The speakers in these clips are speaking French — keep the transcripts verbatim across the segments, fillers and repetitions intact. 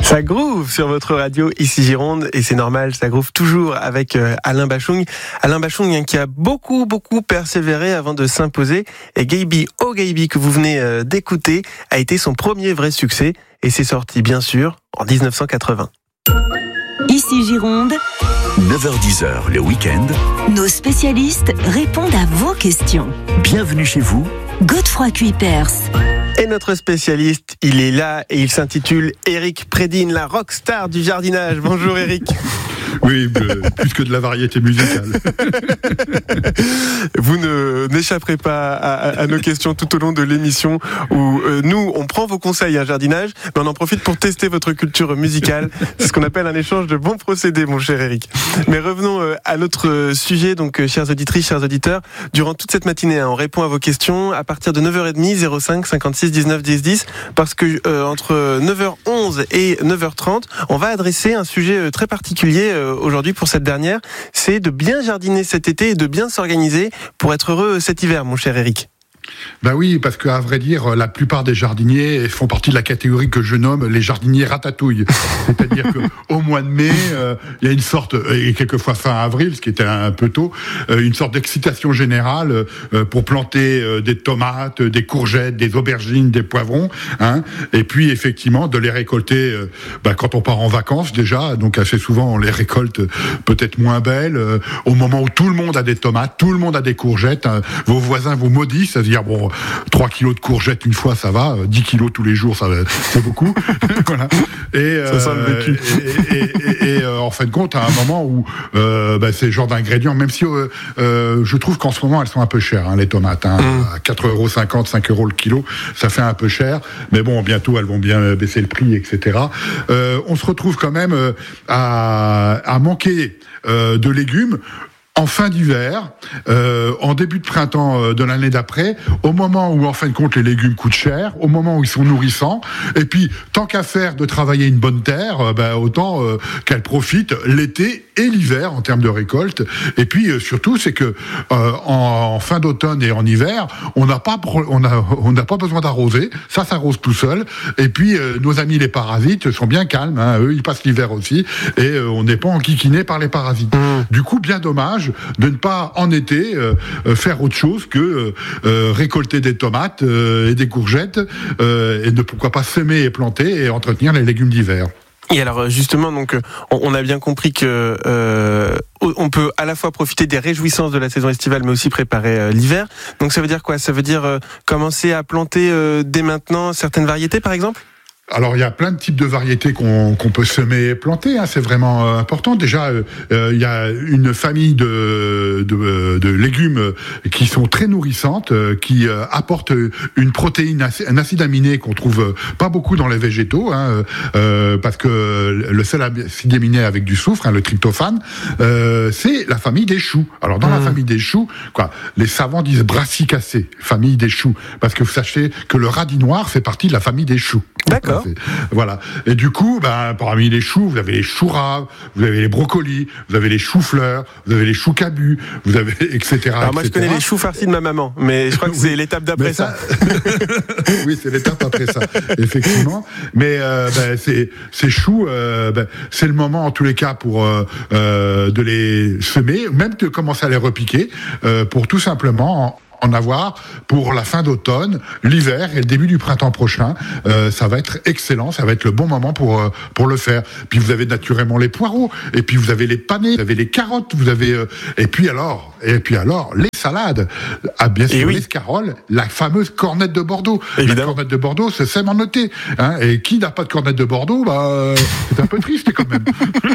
Ça groove sur votre radio ici Gironde et c'est normal, ça groove toujours avec euh, Alain Bachung. Alain Bachung hein, qui a beaucoup beaucoup persévéré avant de s'imposer et Gayby Oh Gayby que vous venez euh, d'écouter a été son premier vrai succès et c'est sorti bien sûr en dix-neuf cent quatre-vingts. Ici Gironde, neuf heures dix le week-end. Nos spécialistes répondent à vos questions. Bienvenue chez vous. Godefroy Cuypers. Et notre spécialiste, il est là et il s'intitule Eric Prédine, la rockstar du jardinage. Bonjour Eric. Oui, euh, plus que de la variété musicale. Vous ne n'échapperez pas à, à, à nos questions tout au long de l'émission où euh, nous, on prend vos conseils à jardinage, mais on en profite pour tester votre culture musicale. C'est ce qu'on appelle un échange de bons procédés, mon cher Eric. Mais revenons euh, à notre sujet, donc euh, chères auditrices, chers auditeurs. Durant toute cette matinée, hein, on répond à vos questions à partir de neuf heures trente, zéro cinq cinquante-six dix-neuf dix dix, parce que euh, entre neuf heures onze et neuf heures trente, on va adresser un sujet euh, très particulier euh, aujourd'hui pour cette dernière, c'est de bien jardiner cet été et de bien s'organiser pour être heureux cet hiver, mon cher Eric. Ben oui, parce qu'à vrai dire, la plupart des jardiniers font partie de la catégorie que je nomme les jardiniers ratatouilles. C'est-à-dire qu'au mois de mai, euh, il y a une sorte, et quelquefois fin avril, ce qui était un peu tôt, euh, une sorte d'excitation générale euh, pour planter euh, des tomates, des courgettes, des aubergines, des poivrons, hein, et puis effectivement de les récolter euh, ben, quand on part en vacances déjà, donc assez souvent on les récolte peut-être moins belles, euh, au moment où tout le monde a des tomates, tout le monde a des courgettes, hein, vos voisins vous maudissent, c'est-à-dire bon, trois kilos de courgettes une fois, ça va. dix kilos tous les jours, ça, c'est beaucoup. Voilà. Et, ça sent le vécu. Et, et, et, et euh, en fin de compte, à un moment où euh, bah, c'est le genre d'ingrédients, même si euh, euh, je trouve qu'en ce moment, elles sont un peu chères, hein, les tomates. Hein, mmh. À quatre euros cinquante, cinq euros le kilo, ça fait un peu cher. Mais bon, bientôt, elles vont bien baisser le prix, et cetera. Euh, on se retrouve quand même euh, à, à manquer euh, de légumes en fin d'hiver, euh, en début de printemps euh, de l'année d'après, au moment où en fin de compte les légumes coûtent cher, au moment où ils sont nourrissants, et puis tant qu'à faire de travailler une bonne terre, euh, ben, autant euh, qu'elle profite l'été et l'hiver en termes de récolte. Et puis euh, surtout, c'est que euh, en, en fin d'automne et en hiver, on n'a pas on a on n'a pas besoin d'arroser, ça s'arrose tout seul. Et puis euh, nos amis les parasites sont bien calmes, hein, eux ils passent l'hiver aussi, et euh, on n'est pas enquiquiné par les parasites. Mmh. Du coup, bien dommage de ne pas en été euh, faire autre chose que euh, récolter des tomates euh, et des courgettes euh, et de pourquoi pas semer et planter et entretenir les légumes d'hiver. Et alors justement, donc on a bien compris que euh, on peut à la fois profiter des réjouissances de la saison estivale, mais aussi préparer euh, l'hiver. Donc ça veut dire quoi ? Ça veut dire euh, commencer à planter euh, dès maintenant certaines variétés, par exemple ? Alors il y a plein de types de variétés qu'on, qu'on peut semer et planter, hein, c'est vraiment euh, important. Déjà, euh, il y a une famille de, de, de légumes qui sont très nourrissantes, euh, qui euh, apportent une protéine, un acide aminé qu'on trouve pas beaucoup dans les végétaux, hein, euh, parce que le seul acide aminé avec du soufre, hein, le tryptophane, euh, c'est la famille des choux. Alors dans mmh. la famille des choux, quoi, les savants disent brassicacées, famille des choux, parce que vous sachez que le radis noir fait partie de la famille des choux. D'accord. Voilà. Et du coup, ben, parmi les choux, vous avez les choux raves, vous avez les brocolis, vous avez les choux-fleurs, vous avez les choux-cabus, vous avez et cetera. Alors moi, et cetera. Je connais les choux farcis de ma maman, mais je crois que c'est oui, l'étape d'après ça. ça. Oui, c'est l'étape après ça, effectivement. Mais euh, ben, c'est, ces choux, euh, ben, c'est le moment en tous les cas pour euh, euh, de les semer, même de commencer à les repiquer, euh, pour tout simplement en avoir pour la fin d'automne, l'hiver et le début du printemps prochain. Euh, ça va être excellent, ça va être le bon moment pour euh, pour le faire. Puis vous avez naturellement les poireaux, et puis vous avez les panais, vous avez les carottes, vous avez euh, et puis alors et puis alors les salades. Ah bien sûr oui. l'escarole, la fameuse cornette de Bordeaux. Évidemment. La cornette de Bordeaux, c'est sème en noté. Hein, et qui n'a pas de cornette de Bordeaux, bah euh, c'est un peu triste quand même.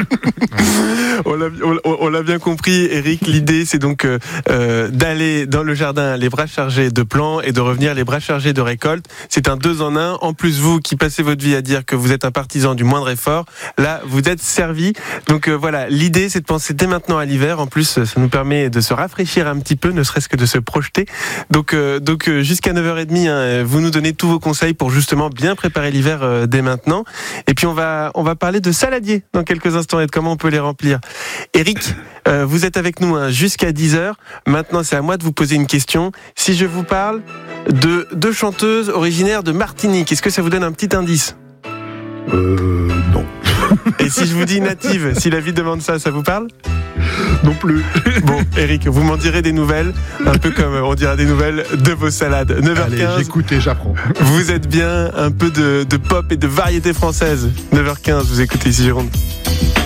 on, l'a, on, on l'a bien compris, Eric. L'idée, c'est donc euh, d'aller dans le jardin les bras chargés de plants et de revenir les bras chargés de récoltes. C'est un deux en un. En plus, vous qui passez votre vie à dire que vous êtes un partisan du moindre effort, là, vous êtes servi. Donc euh, voilà, l'idée, c'est de penser dès maintenant à l'hiver. En plus, ça nous permet de se rafraîchir un petit peu, ne serait-ce que de se projeter. Donc, euh, donc euh, jusqu'à neuf heures trente, hein, vous nous donnez tous vos conseils pour justement bien préparer l'hiver euh, dès maintenant. Et puis, on va, on va parler de saladiers dans quelques instants et de comment on peut les remplir. Eric, euh, vous êtes avec nous hein, jusqu'à dix heures. Maintenant, c'est à moi de vous poser une question. Si je vous parle de deux chanteuses originaires de Martinique, est-ce que ça vous donne un petit indice ? Euh, non. Et si je vous dis native, si la vie demande ça, ça vous parle ? Non plus. Bon, Eric, vous m'en direz des nouvelles, un peu comme on dira des nouvelles de vos salades. neuf heures quinze. Allez, j'écoute et j'apprends. Vous êtes bien, un peu de, de pop et de variété française. neuf heures quinze, vous écoutez ici Gironde.